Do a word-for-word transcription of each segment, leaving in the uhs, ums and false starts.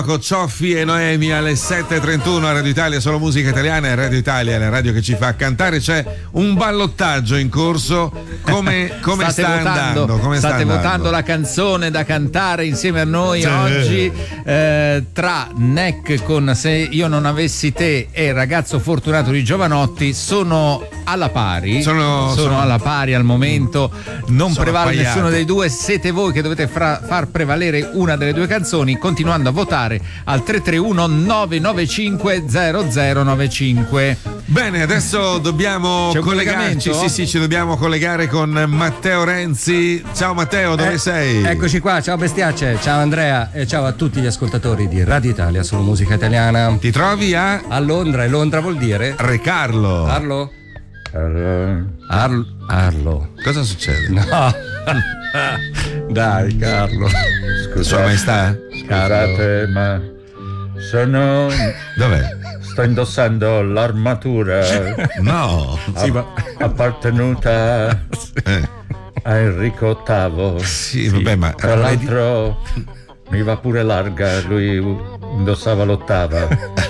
Cioffi e Noemi alle sette e trentuno a Radio Italia, solo musica italiana, e Radio Italia è la radio che ci fa cantare. C'è un ballottaggio in corso. Come, come state sta votando, andando? Come state sta andando? votando la canzone da cantare insieme a noi, sì, oggi eh, tra Neck con Se io non avessi te e Ragazzo fortunato di Giovanotti. Sono alla pari, sono, sono, sono alla pari al momento, non prevale appaiate. nessuno dei due. Siete voi che dovete fra, far prevalere una delle due canzoni continuando a votare al tre tre uno nove nove cinque zero zero nove cinque. Bene, adesso dobbiamo collegarci. Sì, sì, ci dobbiamo collegare con Matteo Renzi. Ciao Matteo, dove eh, sei? Eccoci qua, ciao bestiacce, ciao Andrea e ciao a tutti gli ascoltatori di Radio Italia, solo musica italiana. Ti trovi a? A Londra, e Londra vuol dire? Re Carlo. Arlo? Arlo? Arlo? Arlo. Cosa succede? No. Dai Carlo. Scusa, Sua Maestà? Scusate, ma sono... Dov'è? Sto indossando l'armatura. No. Sì, ma... appartenuta eh. a Enrico ottavo. Sì, vabbè, ma... Tra l'altro mi va pure larga, lui indossava l'ottava.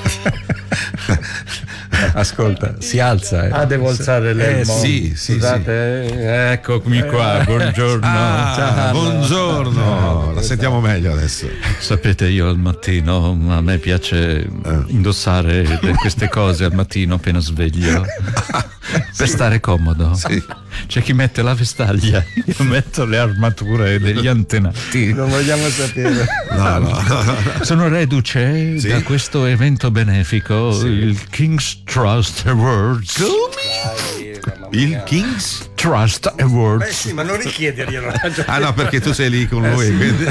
Ascolta, si alza. Eh. Ah, devo alzare l'elmo. Eh, sì, sì, Scusate, sì. Eccomi qua, buongiorno. Ah, Ciao. buongiorno. No, la sentiamo meglio adesso. Sapete, io al mattino a me piace eh. indossare queste cose al mattino appena sveglio per stare comodo. Sì. C'è chi mette la vestaglia, io metto le armature degli antenati. Non vogliamo sapere. No, no, no, no. Sono reduce sì? da questo evento benefico, sì. il King's Trust Awards. Come? Il King's Trust Awards. Beh sì, ma non richiederglielo. Ah no, perché tu sei lì con lui, eh, sì. Quindi...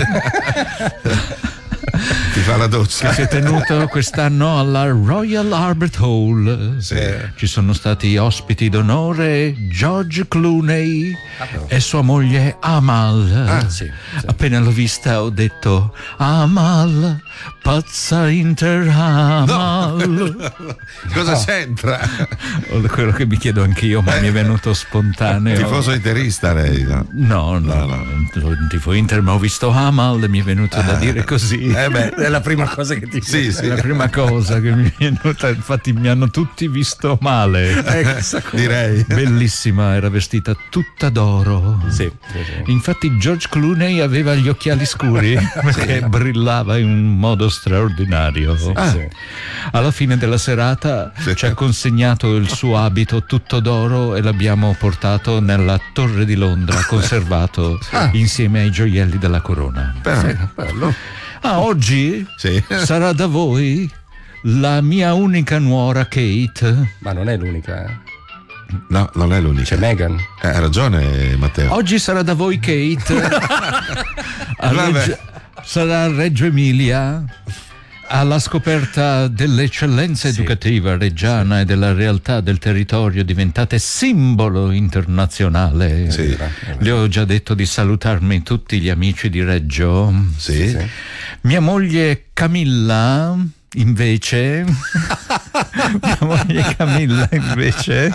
ti fa la doccia. Che si è tenuto quest'anno alla Royal Albert Hall. Sì. Ci sono stati ospiti d'onore George Clooney ah, e sua moglie Amal. Ah, sì, sì. Appena l'ho vista ho detto Amal, pazza inter Amal. No. Cosa no. c'entra? Quello che mi chiedo anch'io, ma mi è venuto spontaneo. Tifoso interista lei, no? No, no, no, no. Tifo Inter, ma ho visto Amal e mi è venuto ah. da dire così. Eh beh, è la prima cosa che ti sì, sì. È la prima cosa che mi è venuta, infatti mi hanno tutti visto male. Eh, direi. Bellissima, era vestita tutta d'oro. Sì. Infatti George Clooney aveva gli occhiali scuri perché brillava in un modo straordinario. Sì, ah. sì. Alla fine della serata sì. ci ha consegnato il suo abito tutto d'oro e l'abbiamo portato nella Torre di Londra, conservato ah. insieme ai gioielli della corona. Bello. Bello. Ah, oggi sì. sarà da voi la mia unica nuora Kate. Ma non è l'unica, eh? No, non è l'unica. C'è Meghan. Eh, hai ragione, Matteo. Oggi sarà da voi Kate. a Reggio, sarà a Reggio Emilia alla scoperta dell'eccellenza sì. educativa reggiana sì. e della realtà del territorio diventate simbolo internazionale. Sì. Le ho già detto di salutarmi tutti gli amici di Reggio. Sì. sì. Mia moglie Camilla invece mia moglie Camilla invece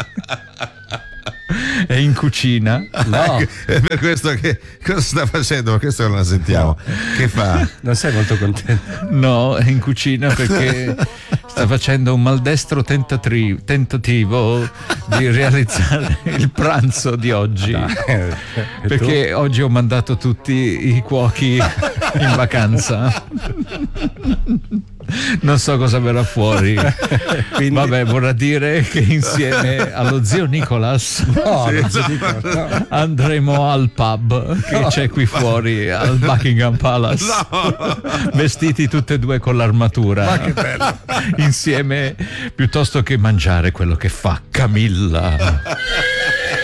è in cucina. No, è per questo che cosa sta facendo? Ma questo non la sentiamo. No. Che fa? Non sei molto contento? No, è in cucina perché sta facendo un maldestro tentatri- tentativo di realizzare il pranzo di oggi. Dai, perché tu? Oggi ho mandato tutti i cuochi in vacanza. Non so cosa verrà fuori. Quindi... Vabbè, vorrà dire che insieme allo zio Nicolas no, sì, zio Nicolas, no. andremo al pub che no, c'è qui fuori al Buckingham Palace. No. Vestiti tutti e due con l'armatura. Ma che bello. Insieme, piuttosto che mangiare quello che fa Camilla.